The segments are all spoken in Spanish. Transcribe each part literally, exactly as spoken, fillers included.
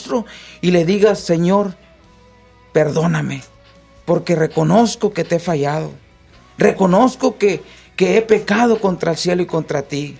rostro y le digas: Señor, perdóname, porque reconozco que te he fallado. Reconozco que, que he pecado contra el cielo y contra ti.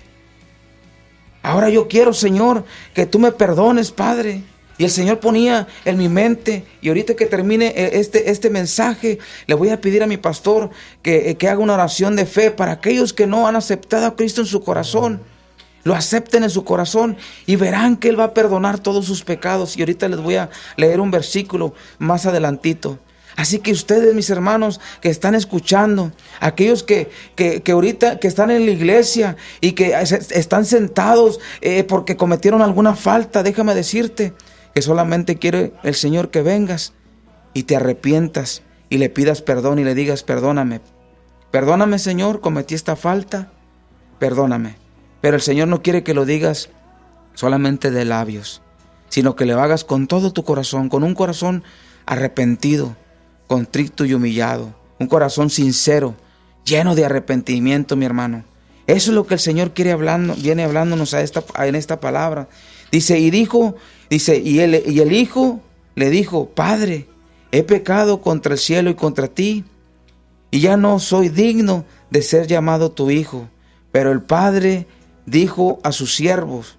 Ahora yo quiero, Señor, que tú me perdones, Padre. Y el Señor ponía en mi mente, y ahorita que termine este, este mensaje, le voy a pedir a mi pastor que, que haga una oración de fe para aquellos que no han aceptado a Cristo en su corazón. Lo acepten en su corazón y verán que Él va a perdonar todos sus pecados. Y ahorita les voy a leer un versículo más adelantito. Así que ustedes, mis hermanos, que están escuchando, aquellos que, que, que ahorita que están en la iglesia y que están sentados eh, porque cometieron alguna falta, déjame decirte que solamente quiere el Señor que vengas y te arrepientas y le pidas perdón y le digas: perdóname, perdóname, Señor, cometí esta falta, perdóname. Pero el Señor no quiere que lo digas solamente de labios, sino que lo hagas con todo tu corazón, con un corazón arrepentido, contrito y humillado, un corazón sincero, lleno de arrepentimiento, mi hermano. Eso es lo que el Señor quiere hablando, viene hablándonos a esta, en esta palabra. Dice, y dijo, dice, y el, y el hijo le dijo: Padre, he pecado contra el cielo y contra ti, y ya no soy digno de ser llamado tu hijo. Pero el padre dijo a sus siervos: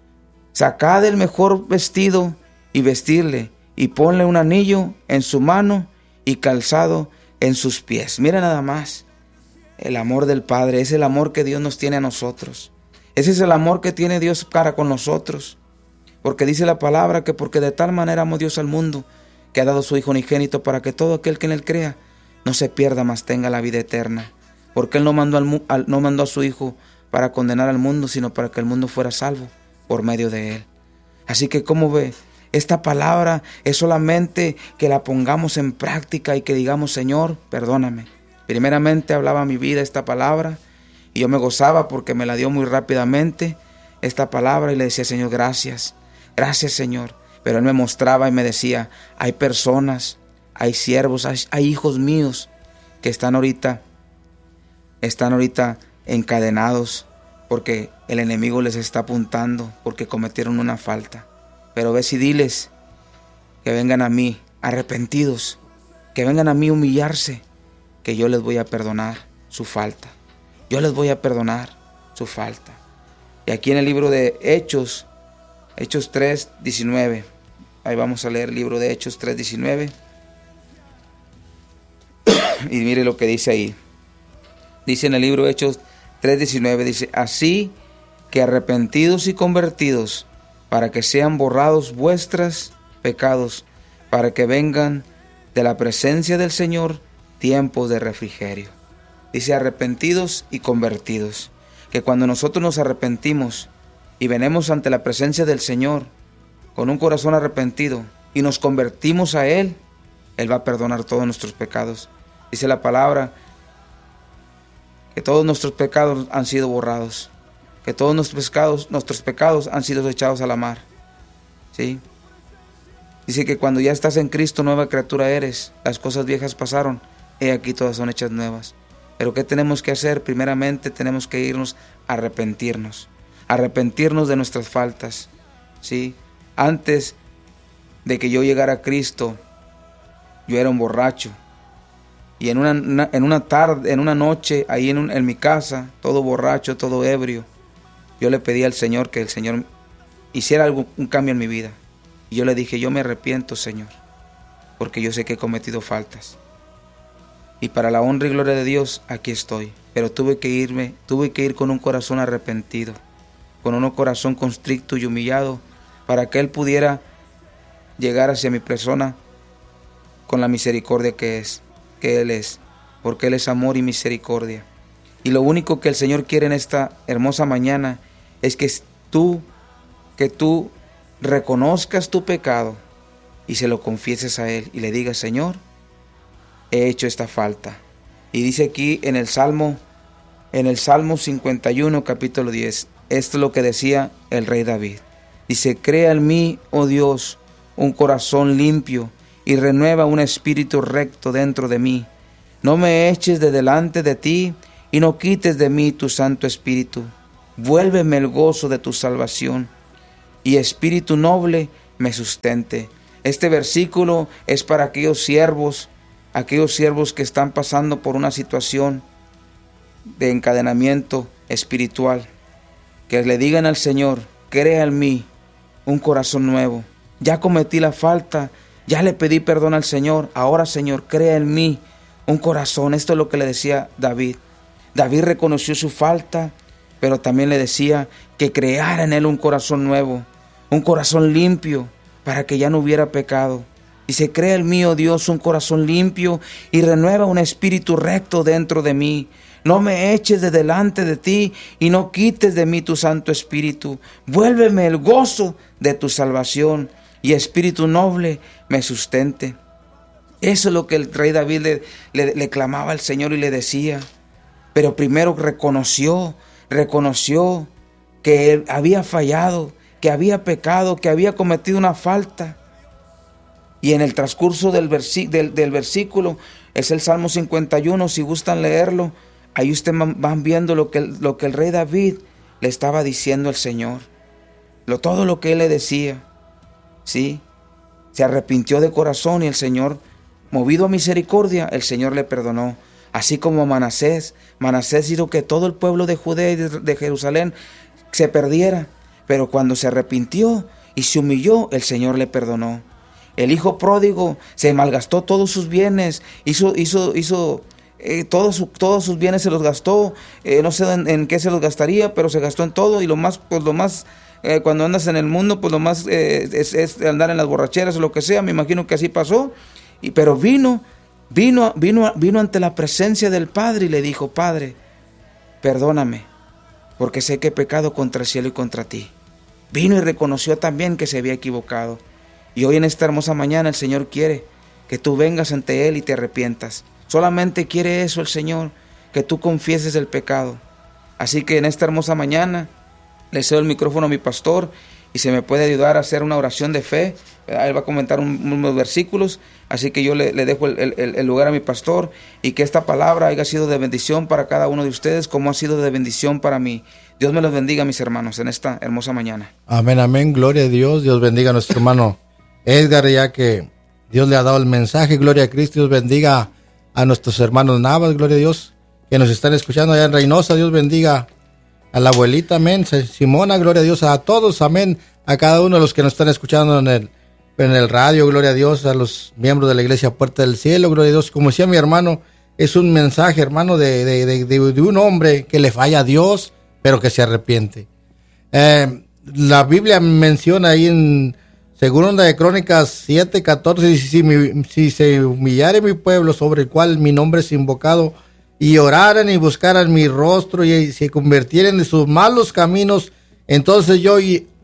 Sacad el mejor vestido y vestirle, y ponle un anillo en su mano y calzado en sus pies. Mira nada más, el amor del Padre es el amor que Dios nos tiene a nosotros. Ese es el amor que tiene Dios para con nosotros. Porque dice la palabra que porque de tal manera amó Dios al mundo, que ha dado su Hijo unigénito, para que todo aquel que en Él crea no se pierda, mas tenga la vida eterna. Porque Él no mandó, al, al, no mandó a su Hijo para condenar al mundo, sino para que el mundo fuera salvo por medio de Él. Así que, ¿cómo ve? Esta palabra es solamente que la pongamos en práctica y que digamos: Señor, perdóname. Primeramente hablaba mi vida esta palabra y yo me gozaba porque me la dio muy rápidamente esta palabra y le decía: Señor, gracias, gracias, Señor. Pero Él me mostraba y me decía: hay personas, hay siervos, hay, hay hijos míos que están ahorita, están ahorita encadenados porque el enemigo les está apuntando porque cometieron una falta. Pero ve y diles que vengan a mí arrepentidos, que vengan a mí humillarse, que yo les voy a perdonar su falta. Yo les voy a perdonar su falta. Y aquí en el libro de Hechos, Hechos tres, diecinueve, ahí vamos a leer el libro de Hechos tres, diecinueve. Y mire lo que dice ahí. Dice en el libro de Hechos tres, diecinueve, dice: así que arrepentidos y convertidos, para que sean borrados vuestros pecados, para que vengan de la presencia del Señor tiempos de refrigerio. Dice arrepentidos y convertidos, que cuando nosotros nos arrepentimos y venimos ante la presencia del Señor con un corazón arrepentido y nos convertimos a Él, Él va a perdonar todos nuestros pecados. Dice la palabra que todos nuestros pecados han sido borrados, que todos nuestros pecados, nuestros pecados han sido echados a la mar. ¿Sí? Dice que cuando ya estás en Cristo, nueva criatura eres. Las cosas viejas pasaron, he aquí todas son hechas nuevas. Pero ¿qué tenemos que hacer? Primeramente tenemos que irnos a arrepentirnos. Arrepentirnos de nuestras faltas. ¿Sí? Antes de que yo llegara a Cristo, yo era un borracho. Y en una, una, en una tarde, en una noche, ahí en, un, en mi casa, todo borracho, todo ebrio, yo le pedí al Señor que el Señor hiciera algo, un cambio en mi vida. Y yo le dije: yo me arrepiento, Señor, porque yo sé que he cometido faltas. Y para la honra y gloria de Dios, aquí estoy. Pero tuve que irme, tuve que ir con un corazón arrepentido, con un corazón constricto y humillado, para que Él pudiera llegar hacia mi persona con la misericordia que es, que Él es, porque Él es amor y misericordia. Y lo único que el Señor quiere en esta hermosa mañana es que tú, que tú reconozcas tu pecado y se lo confieses a Él y le digas: Señor, he hecho esta falta. Y dice aquí en el Salmo, en el Salmo cincuenta y uno, capítulo diez, esto es lo que decía el rey David. Dice: crea en mí, oh Dios, un corazón limpio y renueva un espíritu recto dentro de mí. No me eches de delante de ti y no quites de mí tu Santo Espíritu. Vuélveme el gozo de tu salvación y espíritu noble me sustente. Este versículo es para aquellos siervos, aquellos siervos que están pasando por una situación de encadenamiento espiritual, que le digan al Señor: crea en mí un corazón nuevo. Ya cometí la falta, ya le pedí perdón al Señor, ahora, Señor, crea en mí un corazón. Esto es lo que le decía David. David reconoció su falta, pero también le decía que creara en él un corazón nuevo, un corazón limpio, para que ya no hubiera pecado. Dice: crea en mí, oh Dios, un corazón limpio y renueva un espíritu recto dentro de mí. No me eches de delante de ti y no quites de mí tu Santo Espíritu. Vuélveme el gozo de tu salvación y espíritu noble me sustente. Eso es lo que el rey David le, le, le clamaba al Señor y le decía. Pero primero reconoció, reconoció que él había fallado, que había pecado, que había cometido una falta. Y en el transcurso del, versi, del, del versículo, es el Salmo cincuenta y uno, si gustan leerlo, ahí ustedes van viendo lo que, lo que el rey David le estaba diciendo al Señor. Lo, todo lo que él le decía. ¿Sí? Se arrepintió de corazón y el Señor, movido a misericordia, el Señor le perdonó. Así como Manasés, Manasés hizo que todo el pueblo de Judea y de, de Jerusalén se perdiera. Pero cuando se arrepintió y se humilló, el Señor le perdonó. El hijo pródigo se malgastó todos sus bienes, hizo, hizo, hizo eh, todos, su, todos sus bienes se los gastó, eh, no sé en, en qué se los gastaría, pero se gastó en todo. Y lo más, pues lo más, eh, cuando andas en el mundo, pues lo más eh, es, es andar en las borracheras o lo que sea. Me imagino que así pasó. Y, pero vino, vino, vino, vino ante la presencia del Padre y le dijo: Padre, perdóname, porque sé que he pecado contra el cielo y contra ti. Vino y reconoció también que se había equivocado. Y hoy en esta hermosa mañana el Señor quiere que tú vengas ante Él y te arrepientas. Solamente quiere eso el Señor, que tú confieses el pecado. Así que en esta hermosa mañana le cedo el micrófono a mi pastor y se me puede ayudar a hacer una oración de fe. Él va a comentar un, unos versículos, así que yo le, le dejo el, el, el lugar a mi pastor y que esta palabra haya sido de bendición para cada uno de ustedes como ha sido de bendición para mí. Dios me los bendiga, mis hermanos, en esta hermosa mañana. Amén, amén, gloria a Dios. Dios bendiga a nuestro hermano Edgar, ya que Dios le ha dado el mensaje. Gloria a Cristo. Dios bendiga a nuestros hermanos Navas, gloria a Dios, que nos están escuchando allá en Reynosa. Dios bendiga a la abuelita, amén. Simona, gloria a Dios, a todos, amén. A cada uno de los que nos están escuchando en el, en el radio, gloria a Dios, a los miembros de la Iglesia Puerta del Cielo, gloria a Dios. Como decía mi hermano, es un mensaje, hermano, de, de, de, de, de un hombre que le falla a Dios, pero que se arrepiente. Eh, la Biblia menciona ahí en Segunda de Crónicas siete, catorce, si, si, mi, si se humillare mi pueblo sobre el cual mi nombre es invocado, y oraran y buscaran mi rostro y se convirtieren de sus malos caminos, entonces yo,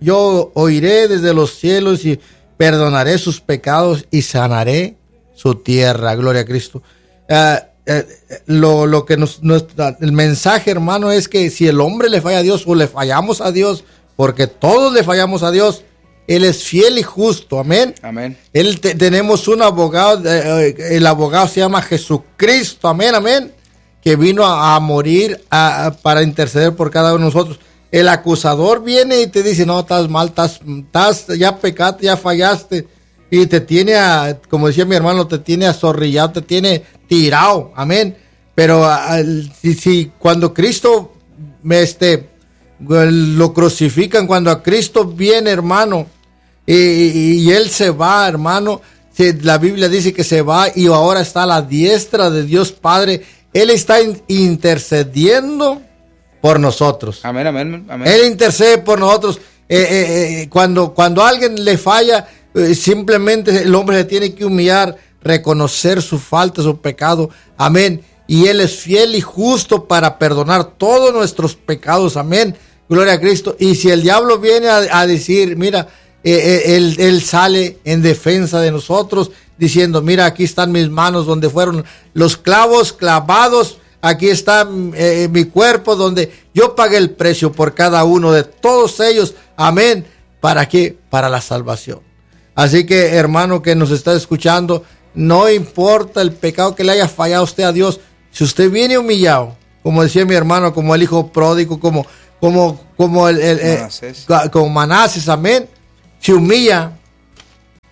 yo oiré desde los cielos y perdonaré sus pecados y sanaré su tierra. Gloria a Cristo. Uh, uh, lo, lo que nos, nuestra, el mensaje, hermano, es que si el hombre le falla a Dios o le fallamos a Dios, porque todos le fallamos a Dios, Él es fiel y justo, amén. Amén. Él te, tenemos un abogado, eh, el abogado se llama Jesucristo, amén, amén, que vino a, a morir a, a, para interceder por cada uno de nosotros. El acusador viene y te dice: no, estás mal, estás, estás ya pecaste, ya fallaste, y te tiene, a, como decía mi hermano, te tiene azorrillado, te tiene tirado, amén. Pero a, a, si, si cuando Cristo me este lo crucifican, cuando a Cristo viene, hermano, y, y, y él se va, hermano, si la Biblia dice que se va y ahora está a la diestra de Dios Padre. Él está in, intercediendo por nosotros. Amén, amén, amén. Él intercede por nosotros. Eh, eh, eh, cuando, cuando a alguien le falla, eh, simplemente el hombre se tiene que humillar, reconocer su falta, su pecado. Amén. Y Él es fiel y justo para perdonar todos nuestros pecados. Amén. Gloria a Cristo. Y si el diablo viene a, a decir, mira, eh, eh, él, él sale en defensa de nosotros, diciendo: mira, aquí están mis manos donde fueron los clavos clavados, aquí está eh, mi cuerpo donde yo pagué el precio por cada uno de todos ellos. Amén. ¿Para qué? Para la salvación. Así que, hermano que nos está escuchando, no importa el pecado que le haya fallado usted a Dios, si usted viene humillado, como decía mi hermano, como el hijo pródigo, como, como, como el, el, el Manasés. Eh, como Manasés, amén, se humilla,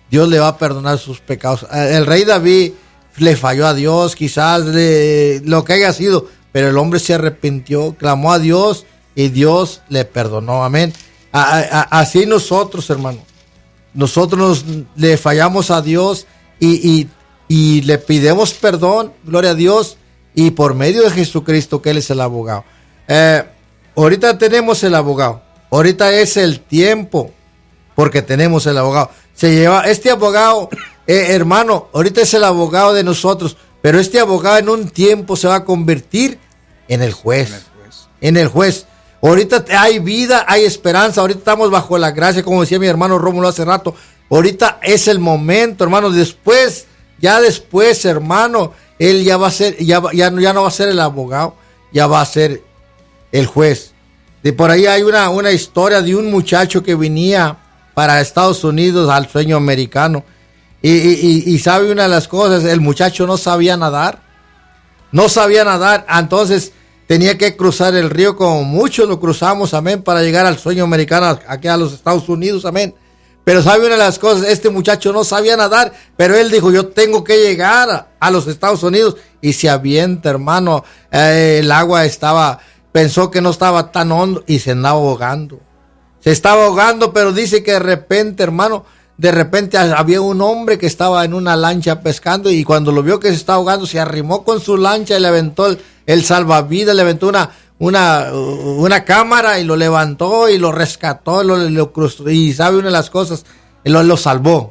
Dios le va a perdonar sus pecados. El rey David le falló a Dios, quizás le, lo que haya sido, pero el hombre se arrepintió, clamó a Dios y Dios le perdonó, amén. A, a, así nosotros, hermano, nosotros nos, le fallamos a Dios y, y, y le pidemos perdón, gloria a Dios, y por medio de Jesucristo, que Él es el abogado. Eh, ahorita tenemos el abogado, ahorita es el tiempo, porque tenemos el abogado. Se lleva, este abogado, eh, hermano, ahorita es el abogado de nosotros, pero este abogado en un tiempo se va a convertir en el juez, en el juez. En el juez. Ahorita hay vida, hay esperanza, ahorita estamos bajo la gracia, como decía mi hermano Rómulo hace rato. Ahorita es el momento, hermano. Después, ya después, hermano, él ya va a ser, ya, ya, ya no va a ser el abogado, ya va a ser el juez. De por ahí hay una, una historia de un muchacho que venía para Estados Unidos al sueño americano. Y, y, y, y sabe una de las cosas, el muchacho no sabía nadar. No sabía nadar, entonces tenía que cruzar el río como muchos lo cruzamos, amén, para llegar al sueño americano, aquí a los Estados Unidos, amén. Pero sabe una de las cosas, este muchacho no sabía nadar, pero él dijo, yo tengo que llegar a, a los Estados Unidos, y se avienta, hermano, eh, el agua estaba, pensó que no estaba tan hondo, y se andaba ahogando, se estaba ahogando, pero dice que de repente, hermano, de repente había un hombre que estaba en una lancha pescando, y cuando lo vio que se estaba ahogando, se arrimó con su lancha y le aventó el, el salvavidas, le aventó una, una, una cámara y lo levantó y lo rescató, lo, lo cruzó, y sabe una de las cosas, lo, lo salvó.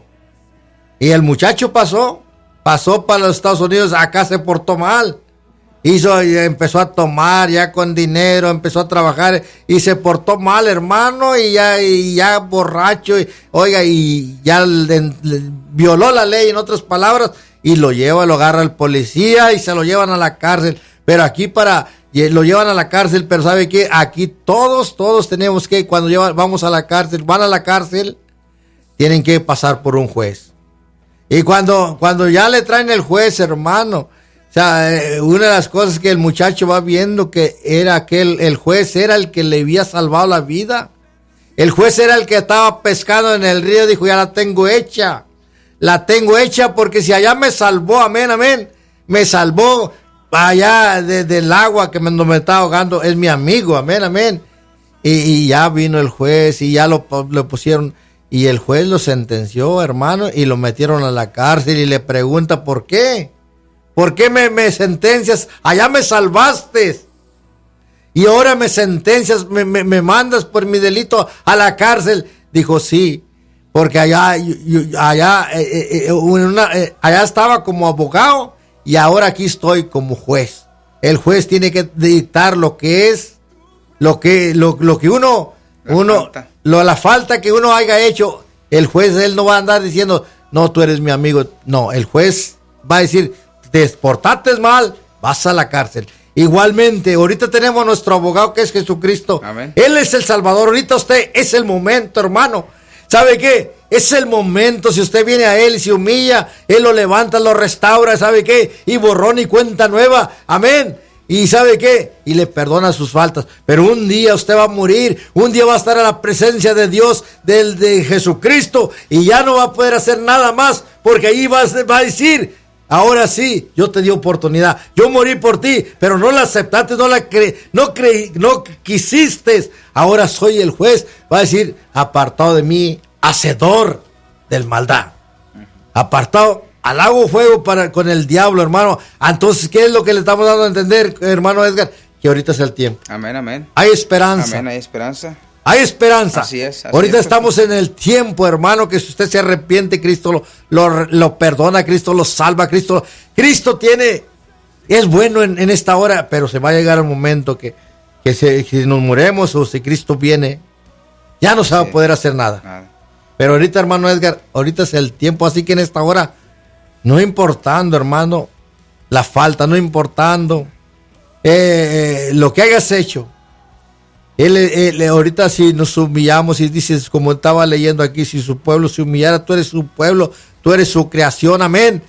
Y el muchacho pasó, pasó para los Estados Unidos, acá se portó mal. Hizo, empezó a tomar ya con dinero, empezó a trabajar y se portó mal, hermano, y ya, y ya borracho, y, oiga, y ya le, le, violó la ley, en otras palabras, y lo lleva, lo agarra el policía y se lo llevan a la cárcel. Pero aquí para, lo llevan a la cárcel, pero ¿sabe qué? Aquí todos, todos tenemos que, cuando llevan, vamos a la cárcel, van a la cárcel, tienen que pasar por un juez. Y cuando, cuando ya le traen el juez, hermano, o sea, una de las cosas que el muchacho va viendo que era que el, el juez era el que le había salvado la vida. El juez era el que estaba pescando en el río, dijo, ya la tengo hecha. La tengo hecha porque si allá me salvó, amén, amén, me salvó allá de, del agua que me, me estaba ahogando, es mi amigo, amén, amén. Y, y ya vino el juez y ya lo, lo pusieron, y el juez lo sentenció, hermano, y lo metieron a la cárcel y le pregunta, ¿por qué? ¿Por qué me, me sentencias? Allá me salvaste. Y ahora me sentencias, me, me, me mandas por mi delito a la cárcel. Dijo, sí, porque allá, allá, eh, eh, una, eh, allá estaba como abogado y ahora aquí estoy como juez. El juez tiene que dictar lo que es, lo que, lo, lo que uno, la uno, falta. Lo, la falta que uno haya hecho. El juez, él no va a andar diciendo, no, tú eres mi amigo. No, el juez va a decir, te portaste mal, vas a la cárcel. Igualmente, ahorita tenemos a nuestro abogado que es Jesucristo. Amén. Él es el Salvador. Ahorita usted es el momento, hermano. ¿Sabe qué? Es el momento. Si usted viene a Él y se humilla, Él lo levanta, lo restaura. ¿Sabe qué? Y borrón y cuenta nueva. Amén. ¿Y sabe qué? Y le perdona sus faltas. Pero un día usted va a morir. Un día va a estar a la presencia de Dios, del de Jesucristo. Y ya no va a poder hacer nada más. Porque ahí va, va a decir, ahora sí, yo te di oportunidad. Yo morí por ti, pero no la aceptaste, no la cre no creí, no quisiste. Ahora soy el juez. Va a decir, apartado de mí, hacedor del maldad. Apartado, al hago fuego para, con el diablo, hermano. Entonces, ¿qué es lo que le estamos dando a entender, hermano Edgar? Que ahorita es el tiempo. Amén, amén. Hay esperanza. Amén, hay esperanza. Hay esperanza. Así es. Así Ahorita es, estamos en el tiempo, hermano, que si usted se arrepiente, Cristo lo, lo, lo perdona, Cristo lo salva, Cristo, Cristo tiene, es bueno en, en esta hora, pero se va a llegar el momento que, que se, si nos muremos o si Cristo viene, ya no se va a poder hacer nada. nada. Pero ahorita, hermano Edgar, ahorita es el tiempo, así que en esta hora, no importando, hermano, la falta, no importando eh, eh, lo que hayas hecho. Él, él, ahorita si nos humillamos y dices, como estaba leyendo aquí, si su pueblo se humillara, tú eres su pueblo, tú eres su creación, amén.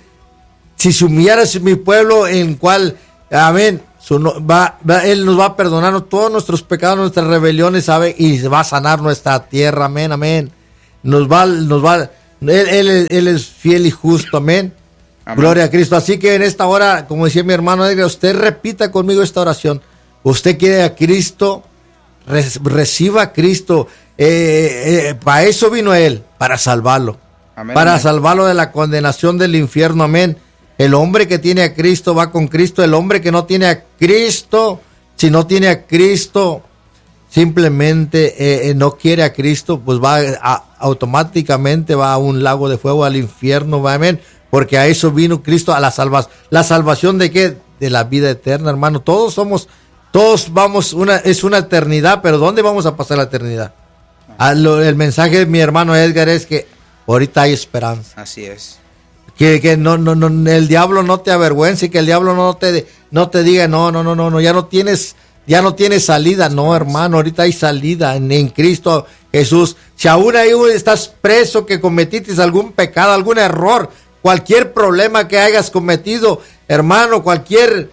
Si se humillara mi pueblo en cual, amén, su, va, va, Él nos va a perdonar todos nuestros pecados, nuestras rebeliones, sabe, y va a sanar nuestra tierra, amén, amén. Nos va, nos va, Él, él, él es fiel y justo, amén. Amén. Gloria a Cristo. Así que en esta hora, como decía mi hermano Edgar, usted repita conmigo esta oración. Usted quiere a Cristo, re, reciba a Cristo. Eh, eh, para eso vino Él, para salvarlo. Amén, para amén. Salvarlo de la condenación del infierno, amén. El hombre que tiene a Cristo va con Cristo. El hombre que no tiene a Cristo, si no tiene a Cristo, simplemente eh, no quiere a Cristo, pues va a, automáticamente va a un lago de fuego, al infierno, va, amén. Porque a eso vino Cristo, a la salvación. ¿La salvación de qué? De la vida eterna, hermano. Todos somos, todos vamos, una es una eternidad, pero ¿dónde vamos a pasar la eternidad? A lo, el mensaje de mi hermano Edgar es que ahorita hay esperanza. Así es. Que, que no, no, no, el diablo no te avergüence, que el diablo no te, no te diga, no, no, no, no, no, ya no tienes, ya no tienes salida. No, hermano, ahorita hay salida en, en Cristo Jesús. Si aún ahí estás preso, que cometiste algún pecado, algún error, cualquier problema que hayas cometido, hermano, cualquier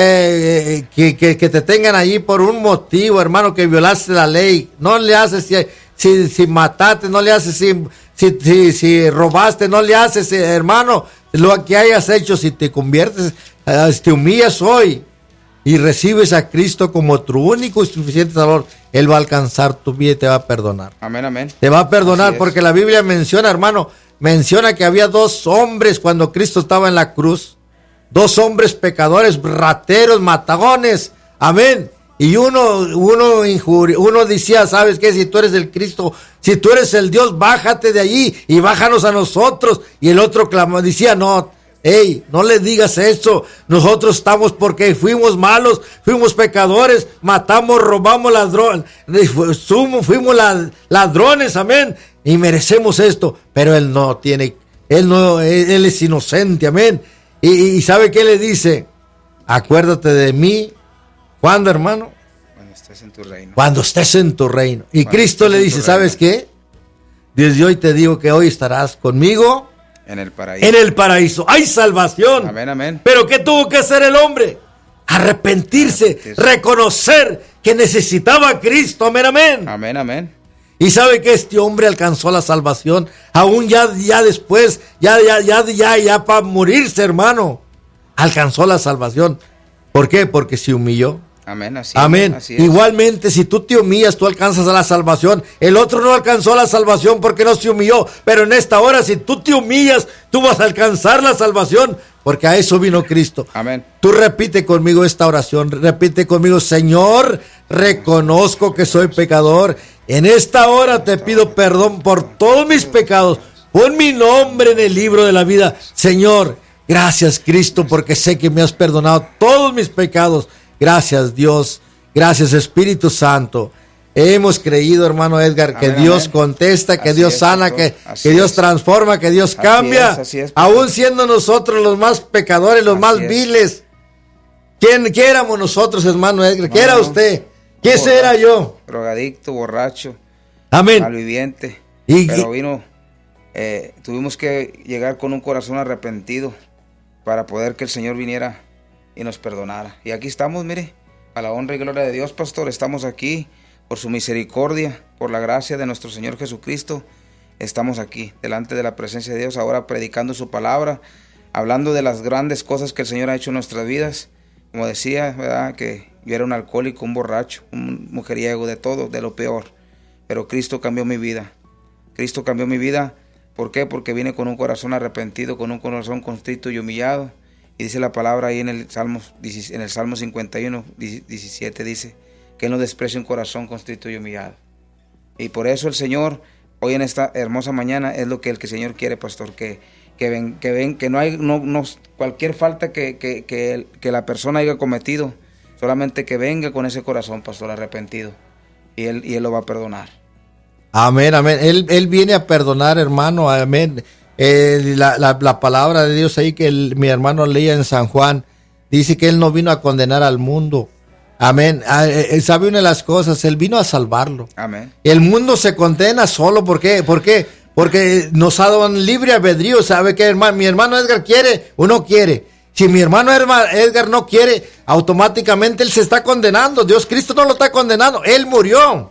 eh, que, que, que te tengan allí por un motivo, hermano, que violaste la ley, no le haces, si, si, si mataste, no le haces, si, si, si, si robaste, no le haces, hermano, lo que hayas hecho, si te conviertes, eh, si te humillas hoy y recibes a Cristo como tu único y suficiente Salvador, Él va a alcanzar tu vida y te va a perdonar. Amén, amén. Te va a perdonar porque la Biblia menciona, hermano, menciona que había dos hombres cuando Cristo estaba en la cruz, dos hombres pecadores, rateros, matagones, amén, y uno, uno injuri, uno decía, ¿sabes qué? Si tú eres el Cristo, si tú eres el Dios, bájate de allí y bájanos a nosotros, y el otro clamó, decía, no, hey, no le digas eso, nosotros estamos porque fuimos malos, fuimos pecadores, matamos, robamos, ladrón, fuimos ladrones, amén, y merecemos esto, pero él no tiene, él no, él, él es inocente, amén. Y, y ¿sabe qué le dice? Acuérdate de mí, ¿cuándo, hermano? Cuando estés en tu reino. Cuando estés en tu reino. Y Cuando Cristo le dice, ¿sabes qué? Desde hoy te digo que hoy estarás conmigo en el paraíso. En el paraíso. Hay salvación. Amén, amén. Pero ¿qué tuvo que hacer el hombre? Arrepentirse, Arrepentirse. reconocer que necesitaba a Cristo, amén, amén. Amén, amén. Y sabe que este hombre alcanzó la salvación, aún ya, ya después, ya, ya, ya, ya, ya para morirse, hermano, alcanzó la salvación. ¿Por qué? Porque se humilló. Amén, así Amén. Es, así es. Igualmente, si tú te humillas, tú alcanzas a la salvación. El otro no alcanzó la salvación porque no se humilló. Pero en esta hora, si tú te humillas, tú vas a alcanzar la salvación, porque a eso vino Cristo. Amén. Tú repite conmigo esta oración. Repite conmigo, Señor, reconozco que soy pecador. En esta hora te pido perdón por todos mis pecados. Pon mi nombre en el libro de la vida. Señor, gracias, Cristo, porque sé que me has perdonado todos mis pecados. Gracias, Dios. Gracias, Espíritu Santo. Hemos creído, hermano Edgar, que amén, Dios amén. contesta, que así Dios es, sana, que, que Dios es. transforma, que Dios cambia. Así es, así es, aún siendo nosotros los más pecadores, los así más es. viles. ¿Quién, ¿Qué éramos nosotros, hermano Edgar? ¿Qué no, era usted? ¿Qué borracho, era yo? Drogadicto, borracho. Amén. Malviviente. Y, pero vino, eh, tuvimos que llegar con un corazón arrepentido para poder que el Señor viniera y nos perdonara. Y aquí estamos, mire, a la honra y gloria de Dios, pastor. Estamos aquí por su misericordia, por la gracia de nuestro Señor Jesucristo. Estamos aquí, delante de la presencia de Dios, ahora predicando su palabra, hablando de las grandes cosas que el Señor ha hecho en nuestras vidas. Como decía, ¿verdad?, que yo era un alcohólico, un borracho, un mujeriego, de todo, de lo peor. Pero Cristo cambió mi vida. Cristo cambió mi vida. ¿Por qué? Porque vine con un corazón arrepentido, con un corazón contrito y humillado. Y dice la palabra ahí en el Salmo, en el Salmo cincuenta y uno, diecisiete, dice que Él no desprecia un corazón contrito y humillado. Y por eso el Señor, hoy en esta hermosa mañana, es lo que el que el Señor quiere, pastor, que, que ven, que ven, que no hay, no, no, cualquier falta que, que, que, el, que la persona haya cometido, solamente que venga con ese corazón, pastor, arrepentido, y Él, y él lo va a perdonar. Amén, amén. Él, él viene a perdonar, hermano, amén. Eh, la, la, la palabra de Dios ahí que el, mi hermano leía en San Juan, dice que Él no vino a condenar al mundo. Amén. Él sabe una de las cosas, Él vino a salvarlo. Amén. El mundo se condena solo, ¿por qué? ¿Por qué? Porque nos ha dado un libre albedrío. ¿Sabe qué, hermano? Mi hermano Edgar quiere o no quiere. Si mi hermano Edgar no quiere, automáticamente él se está condenando. Dios Cristo no lo está condenando. Él murió.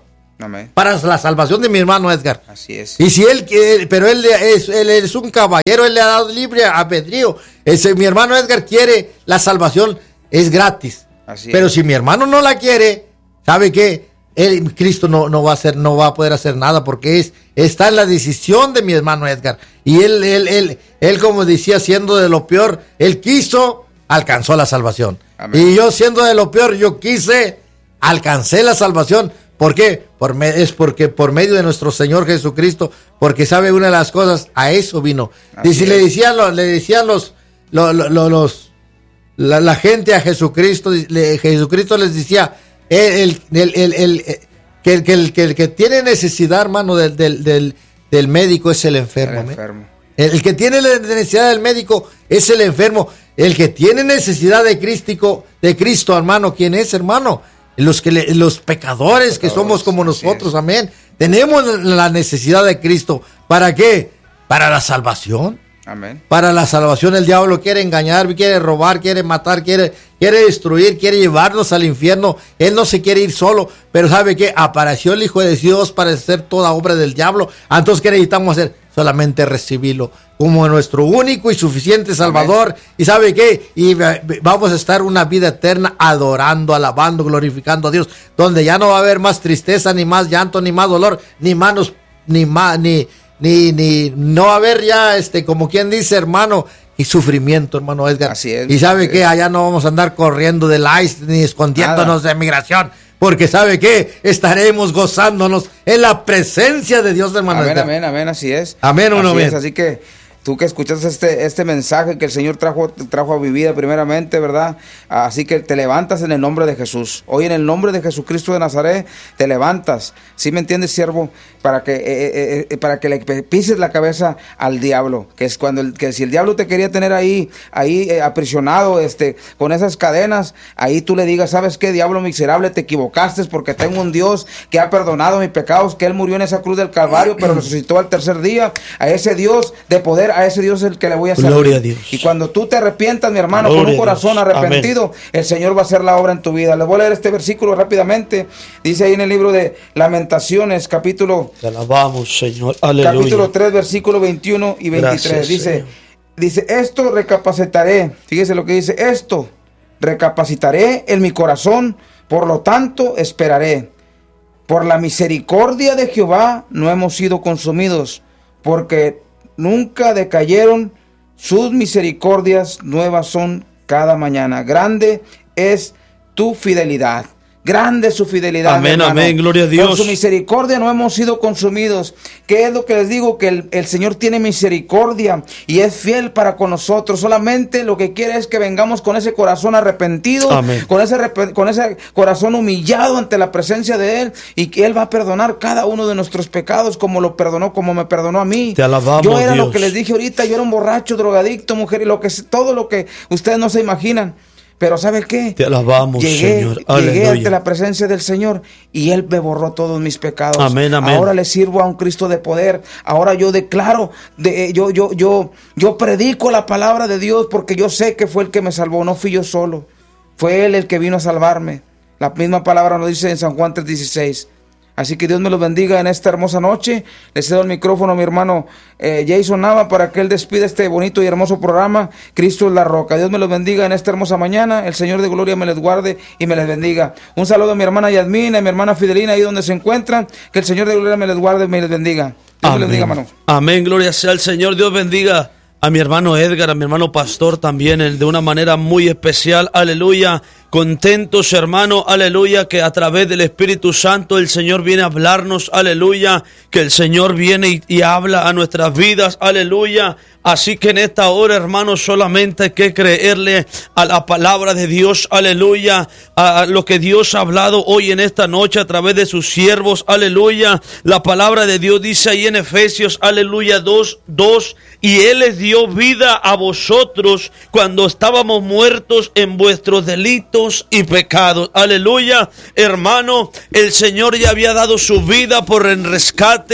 Amén. Para la salvación de mi hermano Edgar. Así es. Y si él quiere, pero él es, él es un caballero, él le ha dado libre albedrío. Ese, mi hermano Edgar quiere la salvación, es gratis. Así pero es. si mi hermano no la quiere, ¿sabe qué? Él, Cristo no, no va a hacer, no va a poder hacer nada, porque es, está en la decisión de mi hermano Edgar. Y él, él, él, él, como decía, siendo de lo peor, él quiso, alcanzó la salvación. Amén. Y yo, siendo de lo peor, yo quise, alcancé la salvación. ¿Por qué? Por me, es porque por medio de nuestro Señor Jesucristo, porque sabe una de las cosas, a eso vino. Así y si es. le decían, lo, le decían los, lo, lo, lo, los la, la gente a Jesucristo, le, Jesucristo les decía, el, el, el, el, el, que, el, que, el, que el que tiene necesidad, hermano, del, del, del, del médico es el enfermo. El enfermo. El, el que tiene la necesidad del médico es el enfermo. El que tiene necesidad de Cristo, de Cristo, hermano, ¿quién es, hermano? Los que le, los pecadores, pecadores que somos como nosotros, amén. Tenemos la necesidad de Cristo. ¿Para qué? Para la salvación. Amén. Para la salvación. El diablo quiere engañar, quiere robar, quiere matar, quiere, quiere destruir, quiere llevarnos al infierno. Él no se quiere ir solo, pero ¿sabe qué? Apareció el Hijo de Dios para hacer toda obra del diablo. Entonces, ¿qué necesitamos hacer? Solamente recibirlo como nuestro único y suficiente Salvador. Amén. ¿Y sabe qué? Y vamos a estar una vida eterna adorando, alabando, glorificando a Dios, donde ya no va a haber más tristeza, ni más llanto, ni más dolor, ni manos, ni más, ni, ni, ni, no va a haber ya, este, como quien dice, hermano, y sufrimiento, hermano Edgar. Así es. Y sabe qué, allá no vamos a andar corriendo del ICE, ni escondiéndonos Nada. de migración. Porque ¿sabe qué? Estaremos gozándonos en la presencia de Dios, hermano. Amén, amén, amén, así es. Amén, uno así bien. es, así que tú que escuchas este, este mensaje que el Señor trajo, trajo a mi vida primeramente, ¿verdad? Así que te levantas en el nombre de Jesús. Hoy en el nombre de Jesucristo de Nazaret, te levantas. ¿Sí me entiendes, siervo? Para que, eh, eh, para que le pises la cabeza al diablo. Que es cuando, el, que si el diablo te quería tener ahí, ahí eh, aprisionado, este, con esas cadenas, ahí tú le digas, ¿sabes qué, diablo miserable? Te equivocaste porque tengo un Dios que ha perdonado mis pecados, que Él murió en esa cruz del Calvario, pero resucitó al tercer día. A ese Dios de poder, a ese Dios es el que le voy a servir. Gloria a Dios. Y cuando tú te arrepientas, mi hermano, Gloria con un corazón arrepentido, Amén. El Señor va a hacer la obra en tu vida. Les voy a leer este versículo rápidamente. Dice ahí en el libro de Lamentaciones, capítulo Te alabamos, Señor. Aleluya. Capítulo tres, versículo veintiuno y veintitrés. Gracias, dice, Señor. dice, esto recapacitaré. Fíjese lo que dice, esto recapacitaré en mi corazón, por lo tanto esperaré. Por la misericordia de Jehová no hemos sido consumidos, porque nunca decayeron, sus misericordias nuevas son cada mañana. Grande es tu fidelidad. Grande es su fidelidad. Amén, amén, gloria a Dios. Por su misericordia no hemos sido consumidos. ¿Qué es lo que les digo? Que el, el Señor tiene misericordia y es fiel para con nosotros. Solamente lo que quiere es que vengamos con ese corazón arrepentido, Amén. con ese con ese corazón humillado ante la presencia de Él, y que Él va a perdonar cada uno de nuestros pecados como lo perdonó, como me perdonó a mí. Te alabamos, yo era Dios. Lo que les dije ahorita, yo era un borracho, drogadicto, mujer, y lo que todo lo que ustedes no se imaginan. Pero ¿sabe qué? Te alabamos, llegué, Señor. Llegué Aleluya. ante la presencia del Señor y Él me borró todos mis pecados. Amén, amén. Ahora le sirvo a un Cristo de poder. Ahora yo declaro, de, yo, yo, yo, yo predico la palabra de Dios, porque yo sé que fue el que me salvó. No fui yo solo. Fue Él el que vino a salvarme. La misma palabra nos dice en San Juan tres dieciséis. Así que Dios me los bendiga en esta hermosa noche. Le cedo el micrófono a mi hermano eh, Jason Nava para que él despida este bonito y hermoso programa. Cristo es la roca. Dios me los bendiga en esta hermosa mañana. El Señor de gloria me les guarde y me les bendiga. Un saludo a mi hermana Yasmina y a mi hermana Fidelina ahí donde se encuentran. Que el Señor de gloria me les guarde y me les bendiga. Dios Amén. me les bendiga, hermano. Amén, gloria sea al Señor. Dios bendiga a mi hermano Edgar, a mi hermano Pastor también, de una manera muy especial. Aleluya. Contentos, hermano, aleluya, que a través del Espíritu Santo el Señor viene a hablarnos, aleluya, que el Señor viene y, y habla a nuestras vidas, aleluya. Así que en esta hora, hermano, solamente hay que creerle a la palabra de Dios, aleluya, a lo que Dios ha hablado hoy en esta noche a través de sus siervos, aleluya. La palabra de Dios dice ahí en Efesios, aleluya, dos, dos, y Él les dio vida a vosotros cuando estábamos muertos en vuestros delitos y pecados. Aleluya, hermano, el Señor ya había dado su vida por el rescate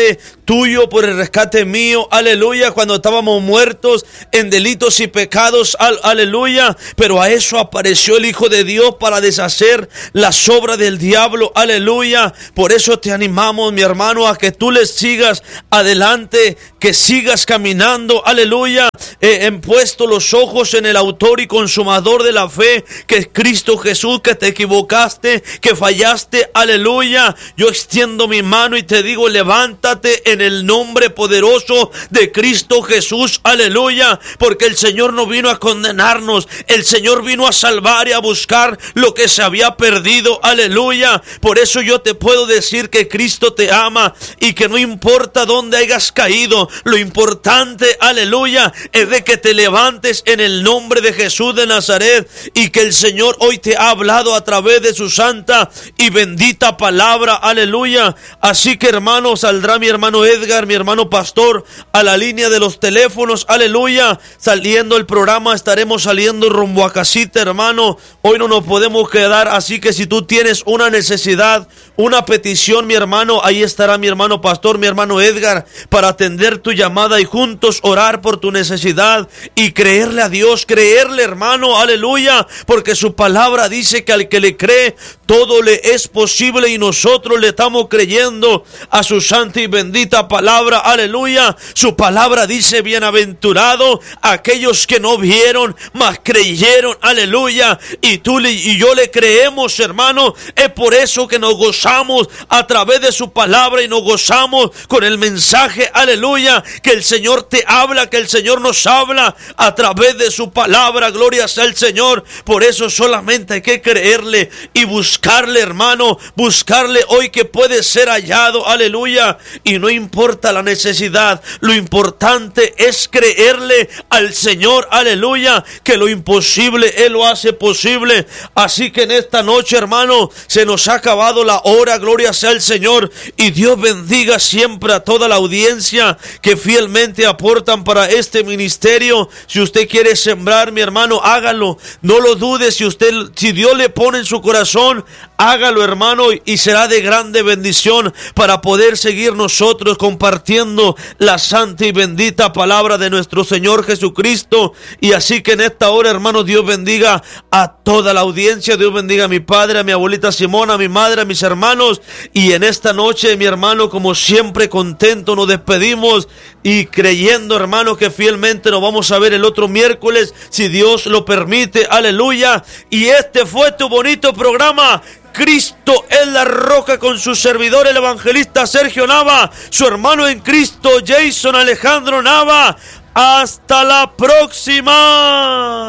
tuyo, por el rescate mío, aleluya, cuando estábamos muertos en delitos y pecados, al, aleluya, pero a eso apareció el Hijo de Dios para deshacer las obras del diablo, aleluya. Por eso te animamos, mi hermano, a que tú le sigas adelante, que sigas caminando, aleluya, eh, en puesto los ojos en el autor y consumador de la fe, que es Cristo Jesús, que te equivocaste, que fallaste, aleluya. Yo extiendo mi mano y te digo, levántate en el nombre poderoso de Cristo Jesús, aleluya, porque el Señor no vino a condenarnos, el Señor vino a salvar y a buscar lo que se había perdido, aleluya. Por eso yo te puedo decir que Cristo te ama y que no importa dónde hayas caído, lo importante, aleluya, es de que te levantes en el nombre de Jesús de Nazaret, y que el Señor hoy te ha hablado a través de su santa y bendita palabra, aleluya. Así que, hermano, saldrá mi hermano Edgar, mi hermano pastor, a la línea de los teléfonos, aleluya. Saliendo el programa, estaremos saliendo rumbo a casita, hermano. Hoy no nos podemos quedar, así que si tú tienes una necesidad, una petición, mi hermano, ahí estará mi hermano pastor, mi hermano Edgar, para atender tu llamada y juntos orar por tu necesidad y creerle a Dios, creerle, hermano, aleluya, porque su palabra dice que al que le cree, todo le es posible, y nosotros le estamos creyendo a su santa y bendita palabra, aleluya. Su palabra dice, bienaventurado aquellos que no vieron, mas creyeron, aleluya, y tú le, y yo le creemos, hermano. Es por eso que nos gozamos a través de su palabra y nos gozamos con el mensaje, aleluya, que el Señor te habla, que el Señor nos habla a través de su palabra, gloria sea el Señor. Por eso solamente hay que creerle y buscarle, hermano, buscarle hoy, que puede ser hallado, aleluya. Y no importa la necesidad, lo importante es creerle al Señor, aleluya, que lo imposible Él lo hace posible. Así que en esta noche, hermano, se nos ha acabado la hora, gloria sea el Señor, y Dios bendiga siempre a toda la audiencia que fielmente aportan para este ministerio. Si usted quiere sembrar, mi hermano, hágalo, no lo dude. Si usted, si Dios le pone en su corazón, hágalo, hermano, y será de grande bendición para poder seguir nosotros compartiendo la santa y bendita palabra de nuestro Señor Jesucristo. Y así que en esta hora, hermano, Dios bendiga a toda la audiencia. Dios bendiga a mi padre, a mi abuelita Simona, a mi madre, a mis hermanos. Y en esta noche, mi hermano, como siempre, contento, nos despedimos y creyendo, hermano, que fielmente nos vamos a ver el otro miércoles, si Dios lo permite, aleluya. Y este fue tu bonito programa, Cristo es la roca, con su servidor el evangelista Sergio Nava, su hermano en Cristo Jason Alejandro Nava. Hasta la próxima.